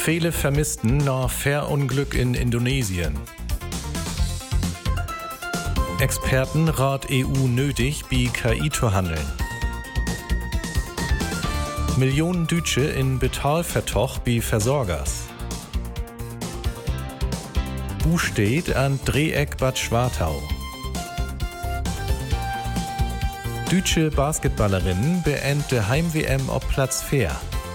Viele Vermissten nach Fährunglück in Indonesien. Experten rat EU nötig, wie KI zu handeln. Millionen Deutsche in Betalvertoch wie Versorgers. Bu steht an Dreieck Bad Schwartau. Deutsche Basketballerinnen beendete Heim-WM auf Platz 4.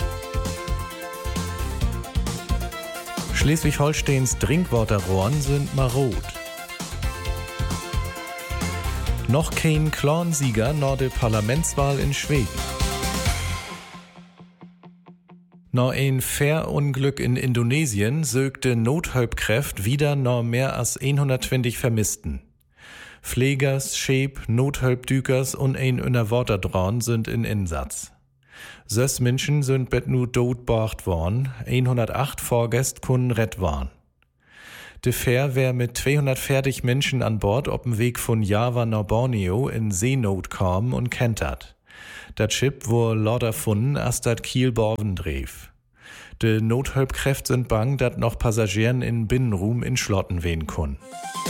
Schleswig-Holsteins Trinkwasserrohren sind marot. Noch kein klaren Sieger nach der Parlamentswahl in Schweden. Nach ein Fährunglück in Indonesien sögte Nothilfkräft wieder noch mehr als 120 Vermissten. Pflegers, Schäb, Nothilfdükers und ein Unterwaterdran sind in Einsatz. 6 Menschen sind bet nu dodbracht worden, 108 Fahrgäste können rett waren. De Fähr wär mit 240 Menschen an Bord op dem Weg von Java nach Borneo in Seenot kam und kentert. Dat Schiff wurde lauter funden, as dat Kiel Borven dreef. De Nothilfkräfte sind bang, dat noch Passagieren in Binnenruhm in Schlotten wehen können.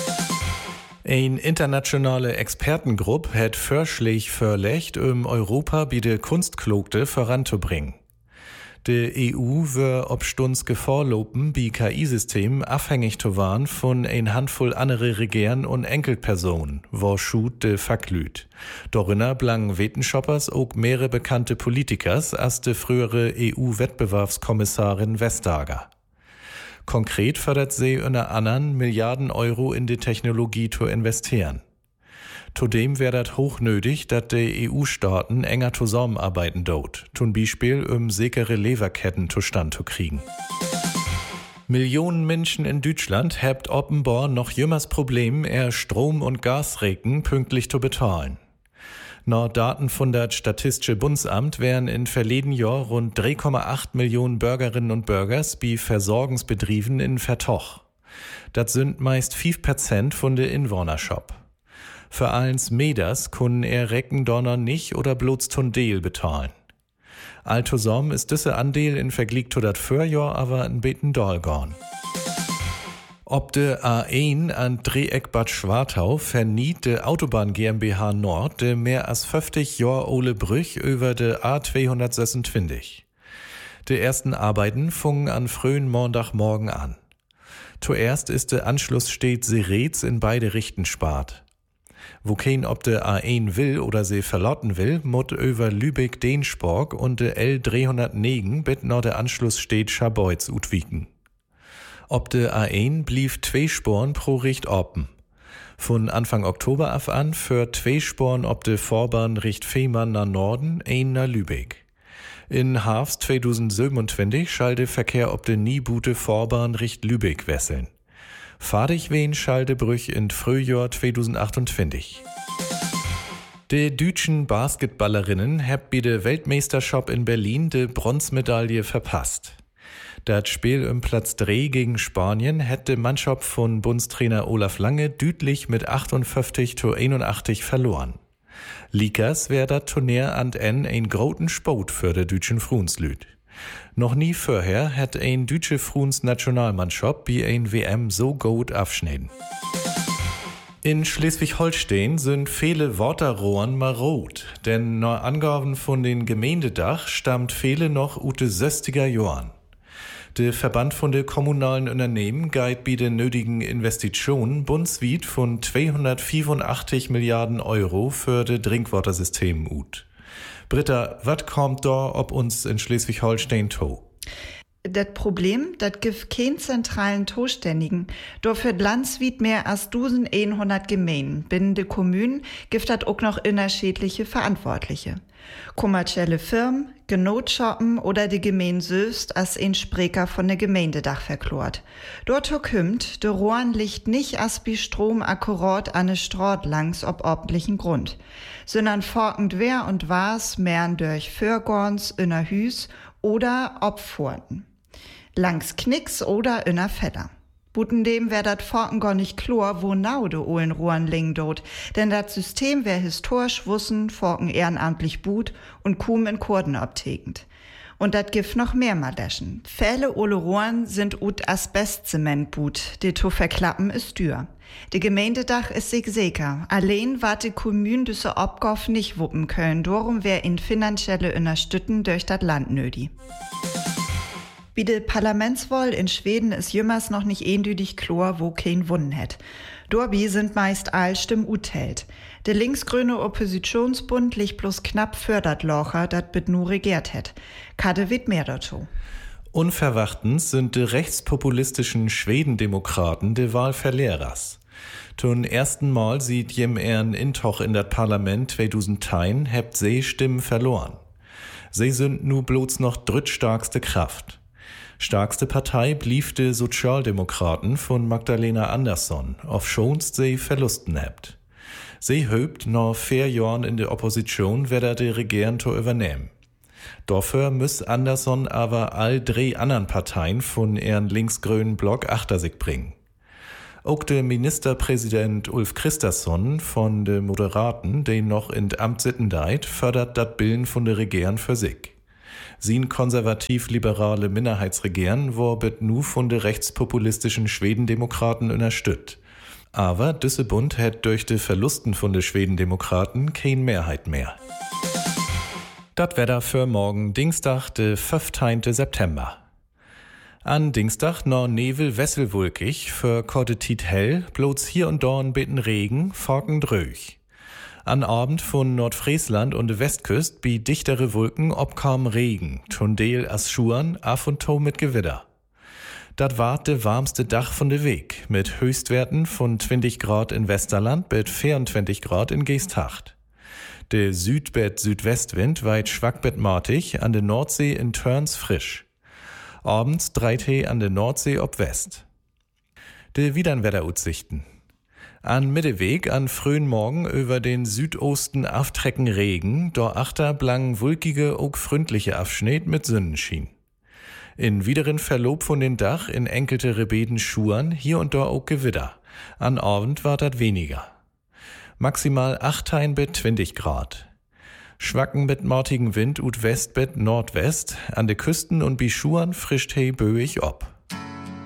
Ein internationale Expertengruppe hat Vorschläge vorlegt, Europa bei der Kunstklogte voranzubringen. Die EU wird ob Stunds Gefahr lopen, bei KI-Systemen abhängig zu waren von ein Handvoll andere Regieren und Enkelpersonen, wo schut de Facklüt. Darinner blangen Wetenschoppers auch mehrere bekannte Politikers als de frühere EU-Wettbewerbskommissarin Vestager. Konkret fördert sie unter anderem Milliarden Euro in die Technologie zu investieren. Zudem wäre das hochnötig, dass die EU-Staaten enger zusammenarbeiten dort, zum Beispiel sichere Leverketten zustande zu kriegen. Millionen Menschen in Deutschland habt offenbar noch jümmers Problem, Strom- und Gasrechnungen pünktlich zu bezahlen. Nach Daten von das Statistische Bundesamt wären in verleden Jahr rund 3,8 Millionen Bürgerinnen und Bürgers bei Versorgungsbetrieben in Vertoch. Das sind meist 5% von der Inwohnershop. Für allens Meders können Recken donner nicht oder bloß Tundel bezahlen. Altosom ist diese Andel in Vergleich zu dat Vorjahr aber ein beten Dolgorn. Ob de A1 an Dreieck Bad Schwartau verniet de Autobahn GmbH Nord de mehr als 50 Jahr ole Brüch über de A226. De ersten Arbeiten fungen an frühen Montagmorgen an. Zuerst ist de Anschluss steht Seretz in beide Richten spart. Wo kein ob de A1 will oder sie verlotten will, mut über Lübeck-Densborg und de L309 bit noch der Anschluss steht Scharbeutz utwiken. Ob de A1 blieb 2 Sporen pro Richt open. Von Anfang Oktober af an für 2 Sporen ob de Vorbahn Richt Fehmarn nach Norden, ein nach Lübeck. In Herbst 2027 schall de Verkehr ob de Niebute Vorbahn Richt Lübeck wesseln. Fadig wen schall de Brüch in Frühjahr 2028. Die deutschen Basketballerinnen hab bei der Weltmeisterschaft in Berlin de Bronzemedaille verpasst. Das Spiel Platz 3 gegen Spanien hätte Mannschaft von Bundestrainer Olaf Lange deutlich mit 58-81 verloren. Likas wär das Turnier an ein groten Sport für de deutschen Frunslüt. Noch nie vorher hat ein deutsche Fruns Nationalmannschaft bei ein WM so gut abschneiden. In Schleswig-Holstein sind viele Wasserrohren marot, denn nach Angaben von den Gemeindedach stammt viele noch ute 60er Jahren. Der Verband von den kommunalen Unternehmen geht bei den nötigen Investitionen bundesweit von 285 Milliarden Euro für das Trinkwassersystem ut. Britta, was kommt da ob uns in Schleswig-Holstein to? Das Problem, das gibt keinen zentralen Zuständigen. Dafür landsweit mehr als 1100 Gemeinden. Binnen der Kommunen gibt das auch noch unterschiedliche Verantwortliche. Kommerzielle Firmen, Genotshoppen oder die Gemeinde selbst als ein Sprecher von der Gemeindedach verklort. Dort kommt, der Rohren liegt nicht als wie Strom akkurat an der Straße langs ob ordentlichen Grund, sondern forkend wer und was mehren durch Förgorns, inner Hüs oder Obfurten. Langs Knicks oder inner Fedder. Butendem wär dat Forken gar nicht klar, wo nau de ohlen Rohren liegen dort, denn dat System wär historisch wussen, Forken ehrenamtlich but und kum in Kurden abtekend. Und dat gibt noch mehr Madeschen. Viele Olerohren sind ut Asbestzementbut. Die zu verklappen ist dür. De Gemeindedach ist sich sicher. Allein wat die Kommune diese Abgabe nicht wuppen können. Darum wär in finanzielle Unterstützung durch das Land nötig. Wie die Parlamentswahl in Schweden ist jümmers noch nicht eindeutig klar, wo kein Wunnen hat. Dorbi sind meist all Stimmen uthält. Der linksgrüne Oppositionsbund liegt bloß knapp fördert Locher, dat bit nur regiert hat. Kade wit mehr dazu. Unverwachtens sind die rechtspopulistischen Schwedendemokraten de Wahlverlierers. Zum ersten Mal sieht jem ern Intoch in das Parlament 2010 hebt sie Stimmen verloren. Sie sind nu bloß noch drittstarkste Kraft. Starkste Partei blieb die Sozialdemokraten von Magdalena Andersson, auf schonst sie Verlusten hebt. Sie höbt noch 4 Jahren in der Opposition, wer die Regieren zu übernehmen. Dafür muss Andersson aber all 3 anderen Parteien von ihren linksgrünen Block achter sich bringen. Auch der Ministerpräsident Ulf Kristersson von den Moderaten, den noch in Amt sitten deit, fördert dat Billen von der Regieren für sich. Sin konservativ-liberale Minderheitsregieren warbet nu von de rechtspopulistischen Schwedendemokraten unterstützt. Aber düsse Bund hat durch de Verlusten von de Schwedendemokraten kein Mehrheit mehr. Dat Wetter für morgen Dienstag, de 15. September. An Dienstag noch Nebel wesselwolkig, für korte Tiet hell, bloß hier und dort bitten Regen, forken dröch. An Abend von Nordfriesland und der Westküst bi dichtere Wolken obkam Regen, Tundel as Schuren, af und to mit Gewitter. Dat ward de warmste Dach von de Weg, mit Höchstwerten von 20 Grad in Westerland bis 24 Grad in Geesthacht. De Südwestwind weit schwackbettmartig, an der Nordsee in Törns frisch. Abends 3 T an der Nordsee ob West. De Widernwetteraussichten. An Mitteweg an frühen Morgen über den Südosten aftrecken Regen, doachter blang wulkige, auch freundliche Abschnitt mit Sonnenschien. In wideren Verlob von den Dach in enkelte Rebeden Schuren, hier und da auch Gewitter. An Abend war dat weniger. Maximal 8 bis 20 Grad. Schwacken mit mortigen Wind ut West bis Nordwest, an de Küsten und bi Schuren frischt he böig ob.